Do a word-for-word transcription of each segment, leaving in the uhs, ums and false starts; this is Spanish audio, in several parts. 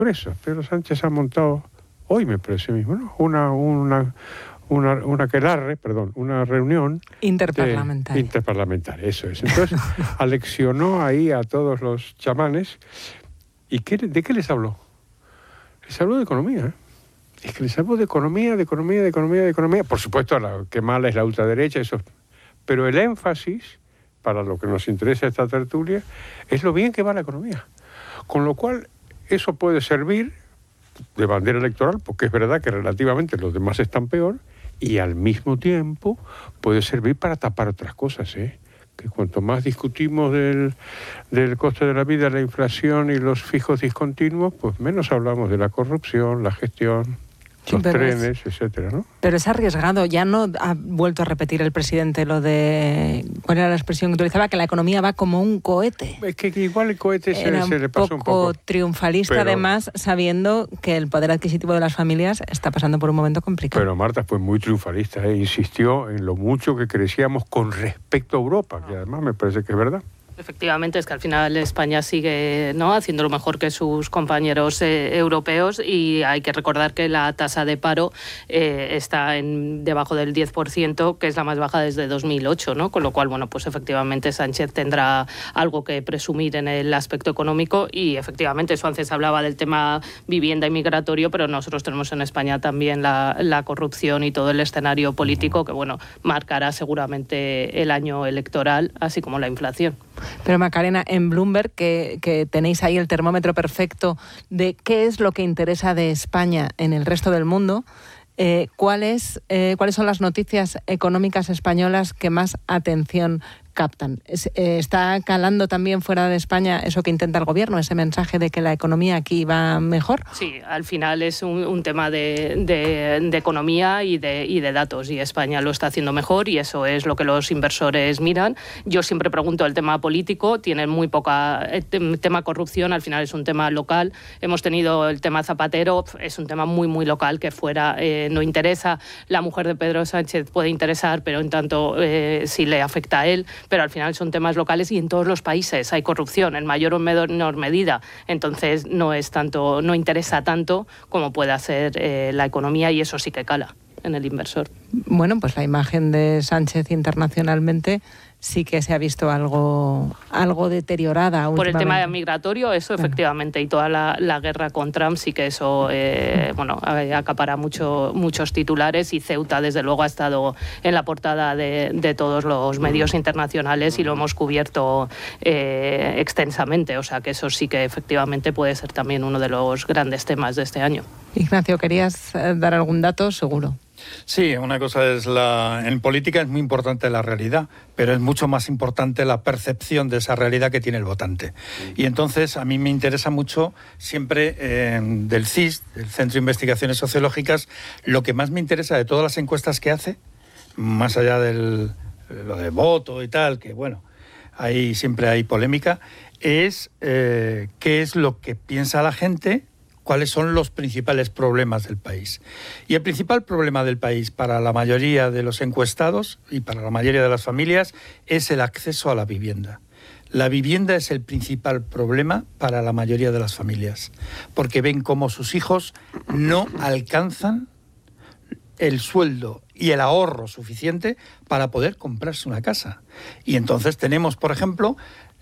eso, Pedro Sánchez ha montado, hoy me parece mismo, ¿no? una, una, una, una aquelarre, perdón, una reunión interparlamentaria. De, interparlamentaria, eso es. Entonces, aleccionó ahí a todos los chamanes. ¿Y qué, de qué les habló? Les habló de economía, ¿eh? Es que les habló de economía, de economía, de economía, de economía. Por supuesto, la que mala es la ultraderecha, eso. Pero el énfasis, para lo que nos interesa esta tertulia, es lo bien que va la economía. Con lo cual, eso puede servir de bandera electoral, porque es verdad que relativamente los demás están peor, y al mismo tiempo puede servir para tapar otras cosas, ¿eh? Que cuanto más discutimos del, del coste de la vida, la inflación y los fijos discontinuos, pues menos hablamos de la corrupción, la gestión, sí, los trenes, es, etcétera, ¿no? Pero es arriesgado. Ya no ha vuelto a repetir el presidente lo de... ¿Cuál era la expresión que utilizaba? Que la economía va como un cohete. Es que igual el cohete se, era se le pasó un poco. Un poco triunfalista, pero, además, sabiendo que el poder adquisitivo de las familias está pasando por un momento complicado. Pero Marta fue muy triunfalista, ¿eh? Insistió en lo mucho que crecíamos con respecto a Europa, que además me parece que es verdad. Efectivamente, es que al final España sigue, ¿no?, haciendo lo mejor que sus compañeros eh, europeos, y hay que recordar que la tasa de paro eh, está en debajo del diez por ciento, que es la más baja desde dos mil ocho, ¿no? Con lo cual, bueno, pues efectivamente Sánchez tendrá algo que presumir en el aspecto económico, y efectivamente eso antes hablaba del tema vivienda y migratorio, pero nosotros tenemos en España también la, la corrupción y todo el escenario político que, bueno, marcará seguramente el año electoral, así como la inflación. Pero Macarena, en Bloomberg, que, que tenéis ahí el termómetro perfecto de qué es lo que interesa de España en el resto del mundo, eh, ¿cuáles, eh, ¿cuáles son las noticias económicas españolas que más atención captan? Es, eh, ¿Está calando también fuera de España eso que intenta el gobierno, ese mensaje de que la economía aquí va mejor? Sí, al final es un, un tema de, de, de economía y de, y de datos, y España lo está haciendo mejor, y eso es lo que los inversores miran. Yo siempre pregunto el tema político, tienen muy poca... El tema corrupción al final es un tema local. Hemos tenido el tema Zapatero, es un tema muy, muy local que fuera eh, no interesa. La mujer de Pedro Sánchez puede interesar, pero en tanto eh, si le afecta a él, pero al final son temas locales, y en todos los países hay corrupción, en mayor o menor medida. Entonces no es tanto, no interesa tanto como pueda ser eh, la economía, y eso sí que cala en el inversor. Bueno, pues la imagen de Sánchez internacionalmente sí que se ha visto algo, algo deteriorada por el tema migratorio, eso efectivamente, y toda la, la guerra con Trump, sí que eso eh, bueno, acapara mucho, muchos titulares, y Ceuta desde luego ha estado en la portada de, de todos los medios internacionales, y lo hemos cubierto eh, extensamente, o sea que eso sí que efectivamente puede ser también uno de los grandes temas de este año. Ignacio, ¿querías dar algún dato? Seguro. Sí, una cosa es la... En política es muy importante la realidad, pero es mucho más importante la percepción de esa realidad que tiene el votante. Y entonces a mí me interesa mucho siempre eh, del C I S, del Centro de Investigaciones Sociológicas, lo que más me interesa de todas las encuestas que hace, más allá de lo de voto y tal, que bueno, ahí siempre hay polémica, es eh, qué es lo que piensa la gente, cuáles son los principales problemas del país. Y el principal problema del país para la mayoría de los encuestados y para la mayoría de las familias es el acceso a la vivienda. La vivienda es el principal problema para la mayoría de las familias, porque ven cómo sus hijos no alcanzan el sueldo y el ahorro suficiente para poder comprarse una casa. Y entonces tenemos, por ejemplo,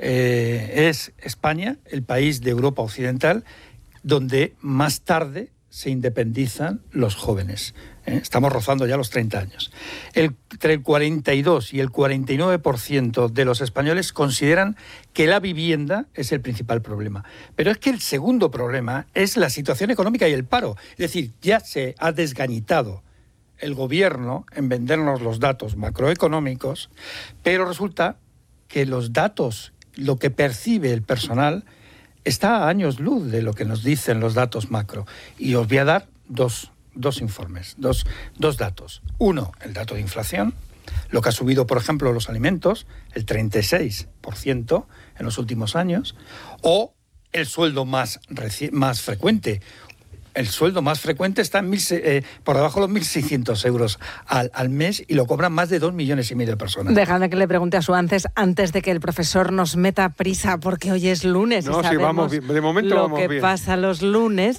eh, es España, el país de Europa Occidental, donde más tarde se independizan los jóvenes. ¿eh? Estamos rozando ya los treinta años. El, entre el cuarenta y dos y el cuarenta y nueve por ciento de los españoles consideran que la vivienda es el principal problema. Pero es que el segundo problema es la situación económica y el paro. Es decir, ya se ha desgañitado el gobierno en vendernos los datos macroeconómicos, pero resulta que los datos, lo que percibe el personal, está a años luz de lo que nos dicen los datos macro. Y os voy a dar dos, dos informes, dos, dos datos. Uno, el dato de inflación, lo que ha subido, por ejemplo, los alimentos, el treinta y seis por ciento en los últimos años, o el sueldo más, reci- más frecuente, el sueldo más frecuente está en mil, eh, por debajo de los mil seiscientos euros al, al mes y lo cobran más de dos millones y medio de personas. Dejadme que le pregunte a Suances antes de que el profesor nos meta prisa, porque hoy es lunes no, y sabemos sí, vamos bien. De momento lo vamos que bien. pasa los lunes.